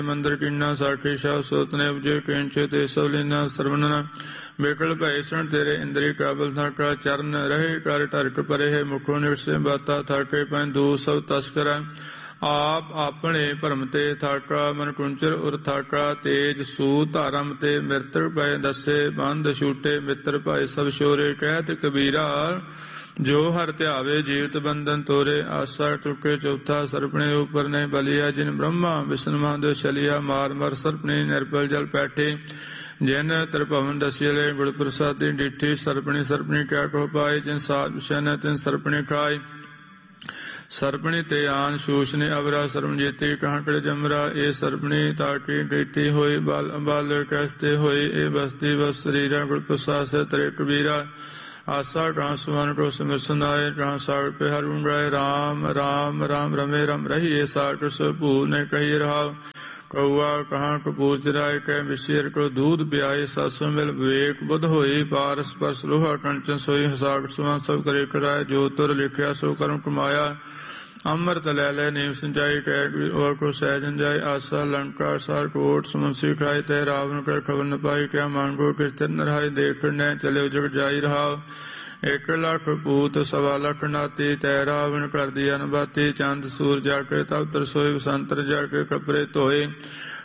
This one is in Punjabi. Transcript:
ਮੰਦਰ ਕੀਨਾ ਸਾਖੀ ਸ਼ਾਹ ਸੋਤ ਨੇ ਉਪਜੇ ਕੇਂਚੇ ਤੇ ਸਭ ਲੀਨਾ ਸਰਵਨਨ ਬੇਕਲ ਭੈ ਸਣ ਤੇਰੇ ਇੰਦਰੀ ਕਾਬਲ ਥਾਕਾ ਚਰਨ ਰਹੇ ਕਰ ਢਰਕ ਪਰੇ ਹੈ ਮੁਖੋ ਨਿਕਸੇ ਬਾਤਾ ਥਾਕੇ ਪੈ ਦੂ ਸਭ ਤਸਕਰ ਆਪ ਆਪਣੇ ਭਰਮ ਤੇ ਥਾਕਾ ਮਨ ਕੁੰਚਰ ਉਰ ਥਾਕਾ ਤੇਜ ਸੂ ਧਾਰਮ ਤੇ ਮਿਰਤਕ ਪੈ ਦਸੇ ਬੰਦ ਛੂਟੇ ਮਿੱਤਰ ਭਾਈ ਸਭ ਸ਼ੋਰੇ ਕਹਿਤ ਕਬੀਰਾ ਜੋ ਹਰ ਧਿਆਵੇ ਜੀਵਤ ਬੰਧਨ ਤੋਰੇ ਆਸਾ ਚੁੱਕੇ ਚੌਥਾ ਸਰਪਣੇ ਉਪਰ ਨੇ ਬਲਿਆ ਜਿਨ ਬ੍ਰਹਮਾ ਵਿਸ਼ਨ ਮਹਾਦੇਵ ਚਲਿਆ ਮਾਰ ਮਰ ਸਰਪਣੀ ਨਿਰਪਲ ਜਲ ਪੈਠੇ ਜਿਨ ਤ੍ਰਿਭਵਨ ਦਸਿਲੇ ਗੁਰ ਪ੍ਰਸਾਦੀ ਡਿਠੀ ਸਰਪਣੀ ਸਰਪਣੀ ਕਿਆ ਕੋ ਪਾਏ ਜਿਨ ਸਾਧ ਵਿਸ਼ਨ ਤਿਨ ਸਰਪਣੀ ਖਾਏ ਸਰਪਣੀ ਤੇ ਆਨ ਸ਼ੂਸ਼ ਨੇ ਅਵਰਾ ਸਰਮ ਜੀਤੀ ਕਾਂਕੜ ਜਮਰਾ ਇਹ ਸਰਪਣੀ ਤਾਕੀ ਗੀਤੀ ਹੋਈ ਬਲ ਬਲ ਕਸਤੇ ਹੋਏ ਇਹ ਬਸਤੀ ਬਸ ਸਰੀਰਾ ਗੁਰ ਪ੍ਰਸਾਦ ਤਰੇ ਕਬੀਰਾ आशा कहाँ सुमन को सिमर सुनाए कहाँ सागर पे हर राय राम राम राम रमे रम रही सागर से भूल ने कही रहा कौआ कहाँ कपूर चिराए कह विशेर को दूध ब्याए सासु मिल विवेक बुध होई पारस परस लोहा कंचन सोई सागर सुमन सब करे कराए जो तुर लिखया सो कर्म कमाया अमृत लै लै नीम सिंचाई कह और को सहजन जाय आशा लंका सार कोट सुमन सिखाए तय रावण कर खबर न पाई क्या मांगो किस तरह नहाय देख न चले जग जाई रहा 1 ਲੱਖ पूत 1.25 ਲੱਖ नाती तय रावण कर दिया नबाती चंद सूर जाके तब तरसोई बसंतर जाके कपड़े धोए